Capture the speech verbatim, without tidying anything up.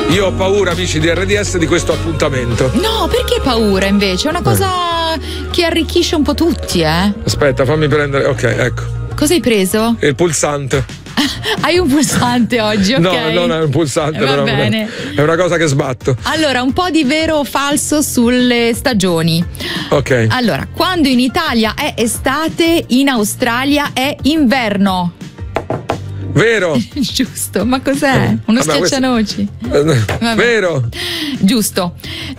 Io ho paura, amici di R D S, di questo appuntamento. No, perché paura invece? È una cosa eh. che arricchisce un po' tutti, eh. Aspetta, fammi prendere. Ok, ecco. Cosa hai preso? Il pulsante. Hai un pulsante oggi, ok? No, non è un pulsante, Va però bene. È una cosa che sbatto. Allora, un po' di vero o falso sulle stagioni. Ok. Allora, quando in Italia è estate, in Australia è inverno. Vero. Giusto, ma cos'è? Uno Vabbè, schiaccianoci. questo... Vero. Giusto.